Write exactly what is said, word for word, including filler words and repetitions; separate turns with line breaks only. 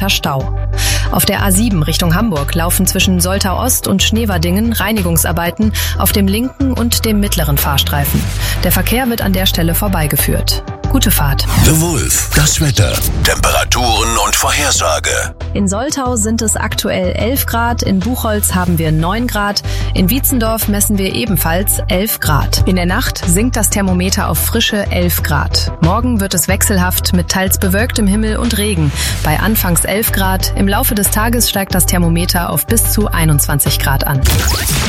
Kilometer Stau. Auf der A sieben Richtung Hamburg laufen zwischen Soltau Ost und Schneverdingen Reinigungsarbeiten auf dem linken und dem mittleren Fahrstreifen. Der Verkehr wird an der Stelle vorbeigeführt. Gute Fahrt.
The Wolf, das Wetter, Temperaturen und Vorhersage.
In Soltau sind es aktuell elf Grad, in Buchholz haben wir neun Grad, in Wietzendorf messen wir ebenfalls elf Grad. In der Nacht sinkt das Thermometer auf frische elf Grad. Morgen wird es wechselhaft mit teils bewölktem Himmel und Regen. Bei anfangs elf Grad, im Laufe des Tages steigt das Thermometer auf bis zu einundzwanzig Grad an.